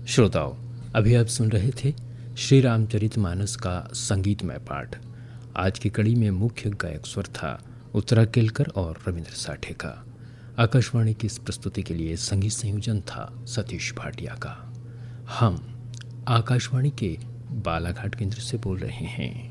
श्रोताओं, अभी आप सुन रहे थे श्री रामचरितमानस का संगीतमय पाठ। आज की कड़ी में मुख्य गायक स्वर था उत्तरा केलकर और रविंद्र साठे का। आकाशवाणी की इस प्रस्तुति के लिए संगीत संयोजन था सतीश भाटिया का। हम आकाशवाणी के बालाघाट केंद्र से बोल रहे हैं।